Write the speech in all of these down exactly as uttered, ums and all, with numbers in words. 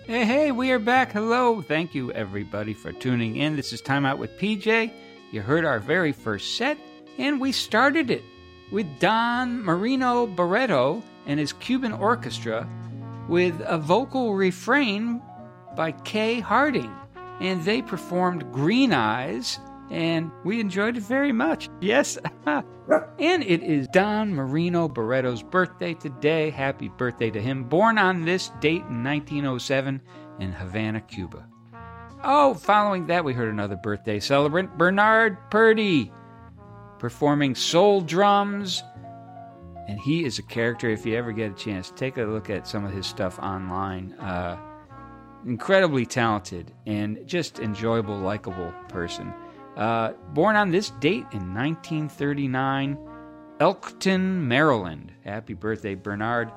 Hey, hey, we are back. Hello. Thank you, everybody, for tuning in. This is Time Out with P J. You heard our very first set, and we started it with Don Marino Barreto and his Cuban orchestra with a vocal refrain by Kay Harding. And they performed Green Eyes, and we enjoyed it very much. Yes. And it is Don Marino Barreto's birthday today. Happy birthday to him. Born on this date in nineteen oh seven in Havana, Cuba. Oh, following that, we heard another birthday celebrant, Bernard Purdie, performing Soul Drums. And he is a character. If you ever get a chance, take a look at some of his stuff online. Uh, incredibly talented and just enjoyable, likable person. Uh, born on this date in nineteen thirty-nine, Elkton, Maryland. Happy birthday, Bernard.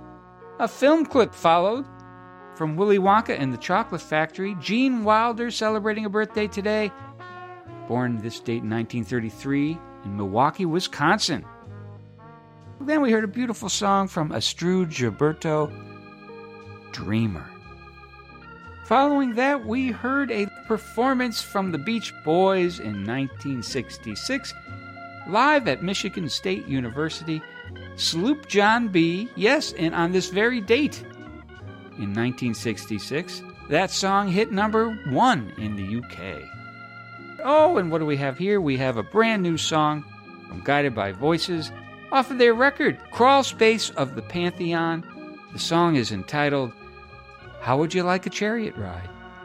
A film clip followed from Willy Wonka and the Chocolate Factory. Gene Wilder celebrating a birthday today. Born this date in nineteen thirty-three in Milwaukee, Wisconsin. Then we heard a beautiful song from Astrud Gilberto, Dreamer. Following that, we heard a performance from the Beach Boys in nineteen sixty-six, live at Michigan State University. Sloop John B., yes, and on this very date in nineteen sixty-six, that song hit number one in the U K. Oh, and what do we have here? We have a brand new song from Guided by Voices off of their record, Crawl Space of the Pantheon. The song is entitled How Would You Like a Chariot Ride?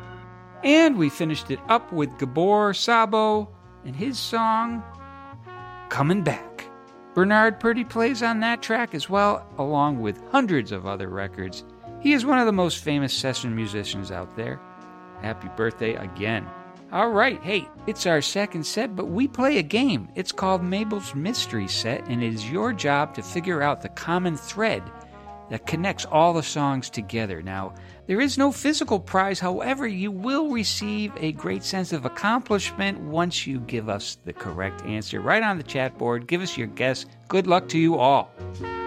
And we finished it up with Gabor Szabo and his song, Coming Back. Bernard Purdie plays on that track as well, along with hundreds of other records. He is one of the most famous session musicians out there. Happy birthday again. All right, hey, it's our second set, but we play a game. It's called Mabel's Mystery Set, and it is your job to figure out the common thread that connects all the songs together. Now, there is no physical prize. However, you will receive a great sense of accomplishment once you give us the correct answer. Right on the chat board, give us your guess. Good luck to you all.